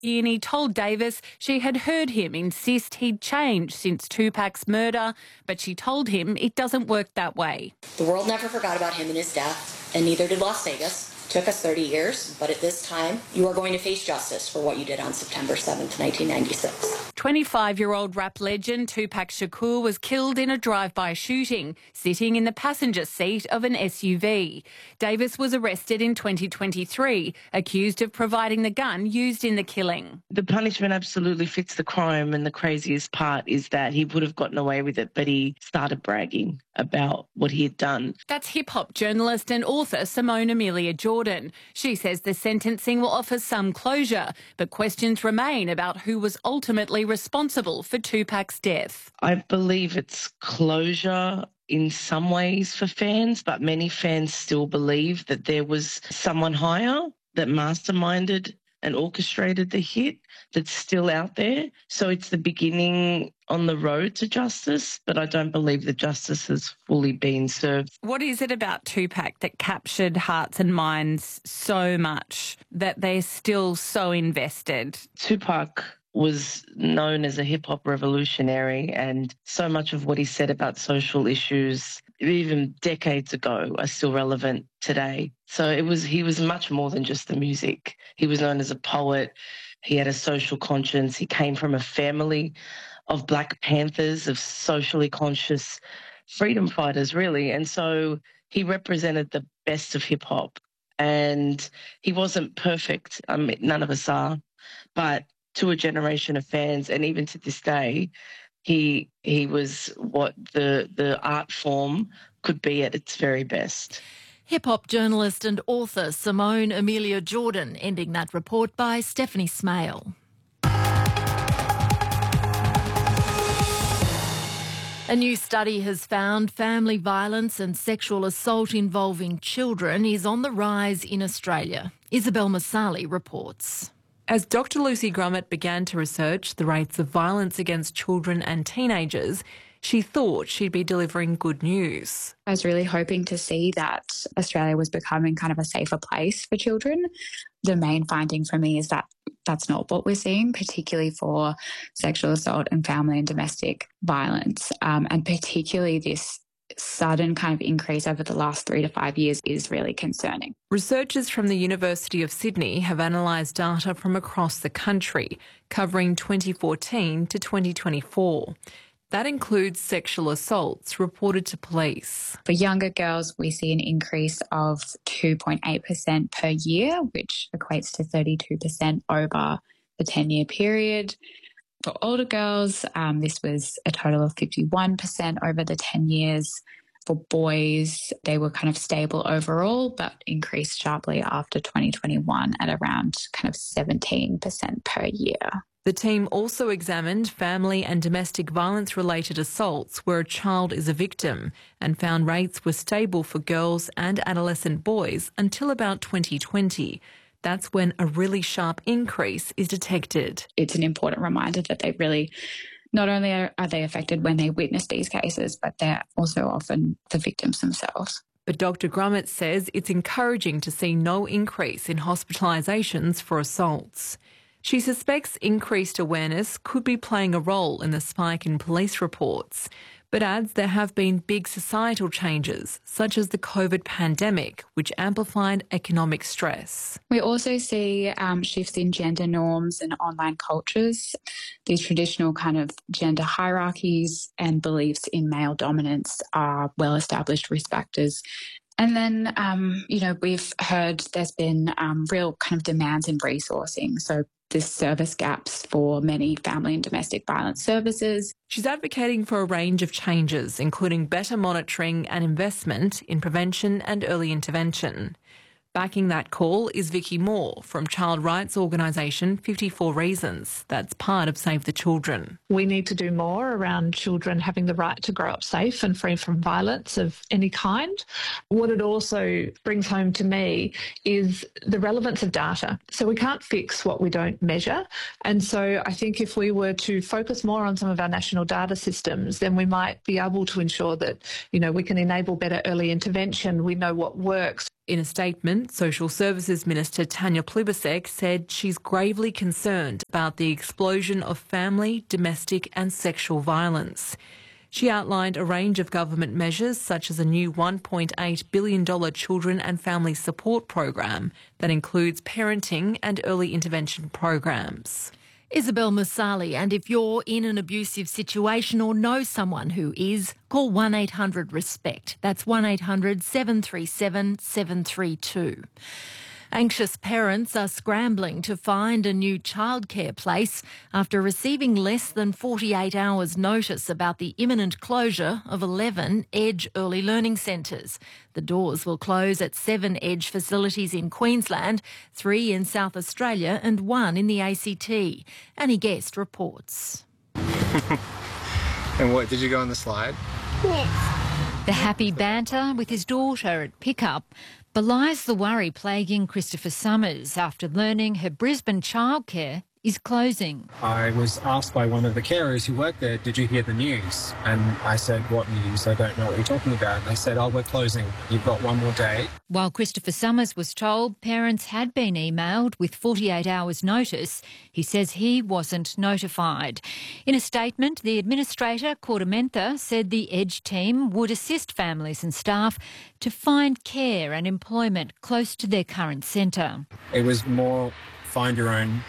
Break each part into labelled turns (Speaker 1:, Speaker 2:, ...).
Speaker 1: Ian told Davis she had heard him insist he'd changed since Tupac's murder, but she told him it doesn't work that way.
Speaker 2: The world never forgot about him and his death, and neither did Las Vegas. Took us 30 years, but at this time, you are going to face justice for what you did on September 7th, 1996.
Speaker 1: 25-year-old rap legend Tupac Shakur was killed in a drive-by shooting, sitting in the passenger seat of an SUV. Davis was arrested in 2023, accused of providing the gun used in the killing.
Speaker 3: The punishment absolutely fits the crime, and the craziest part is that he would have gotten away with it, but he started bragging about what he had done.
Speaker 1: That's hip-hop journalist and author Simone Amelia Jordan. She says the sentencing will offer some closure, but questions remain about who was ultimately responsible for Tupac's death.
Speaker 3: I believe it's closure in some ways for fans, but many fans still believe that there was someone higher that masterminded and orchestrated the hit that's still out there. So it's the beginning on the road to justice, but I don't believe that justice has fully been served.
Speaker 1: What is it about Tupac that captured hearts and minds so much that they're still so invested?
Speaker 3: Tupac was known as a hip-hop revolutionary, and so much of what he said about social issues, even decades ago, are still relevant today. So he was much more than just the music. He was known as a poet. He had a social conscience. He came from a family of Black Panthers, of socially conscious freedom fighters, really. And so he represented the best of hip-hop. And he wasn't perfect. I mean, none of us are. But to a generation of fans, and even to this day, he was what the art form could be at its very best.
Speaker 4: Hip-hop journalist and author Simone Amelia Jordan, ending that report by Stephanie Smale. A new study has found family violence and sexual assault involving children is on the rise in Australia. Isabel Masali reports.
Speaker 5: As Dr Lucy Grummet began to research the rates of violence against children and teenagers, she thought she'd be delivering good news.
Speaker 6: I was really hoping to see that Australia was becoming kind of a safer place for children. The main finding for me is that that's not what we're seeing, particularly for sexual assault and family and domestic violence, and particularly this sudden kind of increase over the last 3 to 5 years is really concerning.
Speaker 5: Researchers from the University of Sydney have analysed data from across the country, covering 2014 to 2024. That includes sexual assaults reported to police.
Speaker 6: For younger girls, we see an increase of 2.8% per year, which equates to 32% over the 10-year period. For older girls, this was a total of 51% over the 10 years. For boys, they were kind of stable overall, but increased sharply after 2021 at around kind of 17% per year.
Speaker 5: The team also examined family and domestic violence-related assaults where a child is a victim and found rates were stable for girls and adolescent boys until about 2020. That's when a really sharp increase is detected.
Speaker 6: It's an important reminder that they really, not only are they affected when they witness these cases, but they're also often the victims themselves.
Speaker 5: But Dr Grummet says it's encouraging to see no increase in hospitalisations for assaults. She suspects increased awareness could be playing a role in the spike in police reports, but adds there have been big societal changes, such as the COVID pandemic, which amplified economic stress.
Speaker 6: We also see shifts in gender norms and online cultures. These traditional kind of gender hierarchies and beliefs in male dominance are well-established risk factors. And then, we've heard there's been real kind of demands in resourcing. So there's service gaps for many family and domestic violence services.
Speaker 5: She's advocating for a range of changes, including better monitoring and investment in prevention and early intervention. Backing that call is Vicky Moore from child rights organisation 54 Reasons. That's part of Save the Children.
Speaker 7: We need to do more around children having the right to grow up safe and free from violence of any kind. What it also brings home to me is the relevance of data. So we can't fix what we don't measure. And so I think if we were to focus more on some of our national data systems, then we might be able to ensure that, we can enable better early intervention. We know what works.
Speaker 5: In a statement, Social Services Minister Tanya Plibersek said she's gravely concerned about the explosion of family, domestic and sexual violence. She outlined a range of government measures such as a new $1.8 billion children and family support program that includes parenting and early intervention programs.
Speaker 4: Isabel Musali, and if you're in an abusive situation or know someone who is, call 1-800-RESPECT. That's 1-800-737-732. Anxious parents are scrambling to find a new childcare place after receiving less than 48 hours notice about the imminent closure of 11 Edge early learning centres. The doors will close at 7 Edge facilities in Queensland, 3 in South Australia and 1 in the ACT. Annie Guest reports.
Speaker 8: And what, did you go on the slide?
Speaker 9: Yes. The happy banter with his daughter at pickup belies the worry plaguing Christopher Summers after learning her Brisbane childcare is closing.
Speaker 8: I was asked by one of the carers who worked there, did you hear the news? And I said, what news? I don't know what you're talking about. And they said, oh, we're closing. You've got one more day.
Speaker 9: While Christopher Summers was told parents had been emailed with 48 hours notice, he says he wasn't notified. In a statement, the administrator, Cordamentha, said the Edge team would assist families and staff to find care and employment close to their current centre.
Speaker 8: It was more find your own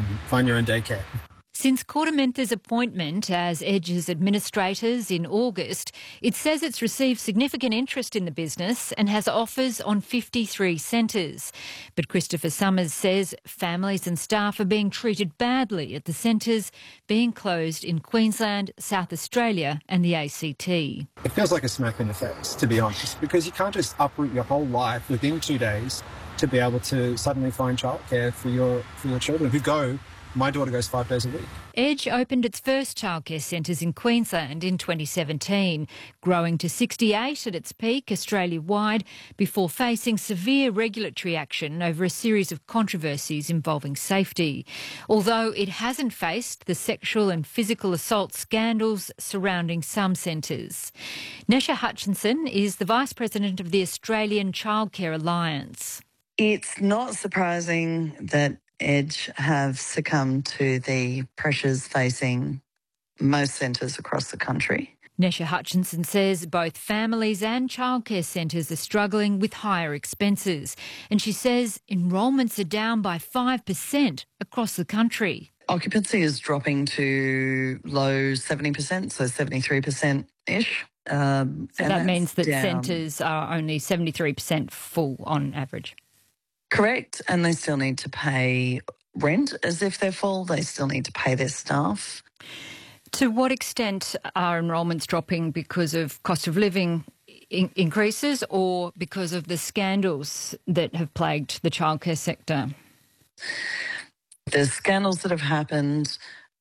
Speaker 8: daycare.
Speaker 9: Since Cordamentha's appointment as Edge's administrators in August, it says it's received significant interest in the business and has offers on 53 centres. But Christopher Summers says families and staff are being treated badly at the centres being closed in Queensland, South Australia and the ACT.
Speaker 8: It feels like a smack in the face, to be honest, because you can't just uproot your whole life within 2 days to be able to suddenly find childcare for your children who go. My daughter goes 5 days a week.
Speaker 9: Edge opened its first childcare centres in Queensland in 2017, growing to 68 at its peak Australia-wide before facing severe regulatory action over a series of controversies involving safety. Although it hasn't faced the sexual and physical assault scandals surrounding some centres. Nesha Hutchinson is the Vice President of the Australian Childcare Alliance.
Speaker 10: It's not surprising that Edge have succumbed to the pressures facing most centres across the country.
Speaker 9: Nesha Hutchinson says both families and childcare centres are struggling with higher expenses. And she says enrolments are down by 5% across the country.
Speaker 10: Occupancy is dropping to low 70%, so 73%-ish.
Speaker 9: So that means that centres are only 73% full on average.
Speaker 10: Correct, and they still need to pay rent as if they're full. They still need to pay their staff.
Speaker 9: To what extent are enrolments dropping because of cost of living increases or because of the scandals that have plagued the childcare sector?
Speaker 10: The scandals that have happened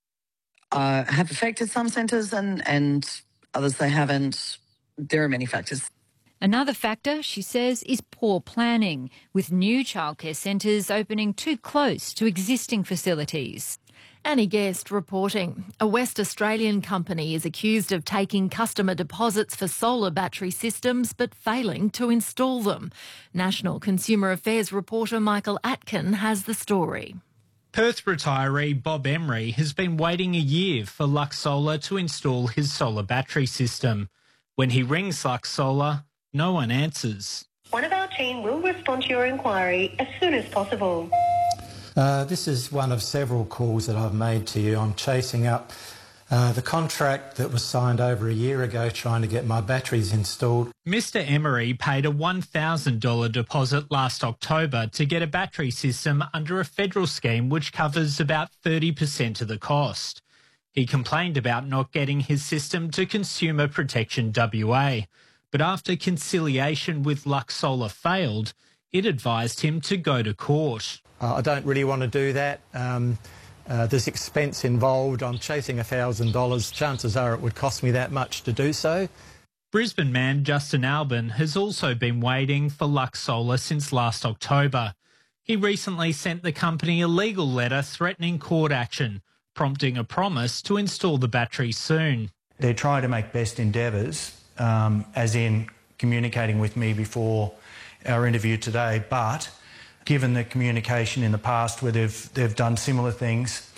Speaker 10: have affected some centres and others they haven't. There are many factors.
Speaker 9: Another factor, she says, is poor planning, with new childcare centres opening too close to existing facilities.
Speaker 4: Annie Guest reporting. A West Australian company is accused of taking customer deposits for solar battery systems but failing to install them. National Consumer Affairs reporter Michael Atkin has the story.
Speaker 11: Perth retiree Bob Emery has been waiting a year for Lux Solar to install his solar battery system. When he rings Lux Solar, no one answers.
Speaker 12: One of our team will respond to your inquiry as soon as possible.
Speaker 13: This is one of several calls that I've made to you. I'm chasing up the contract that was signed over a year ago trying to get my batteries installed.
Speaker 11: Mr Emery paid a $1,000 deposit last October to get a battery system under a federal scheme which covers about 30% of the cost. He complained about not getting his system to Consumer Protection WA. But after conciliation with Lux Solar failed, it advised him to go to court.
Speaker 13: I don't really want to do that. There's expense involved. I'm chasing $1,000. Chances are it would cost me that much to do so.
Speaker 11: Brisbane man Justin Albin has also been waiting for Lux Solar since last October. He recently sent the company a legal letter threatening court action, prompting a promise to install the battery soon.
Speaker 14: They're trying to make best endeavours, as in communicating with me before our interview today, but given the communication in the past where they've done similar things,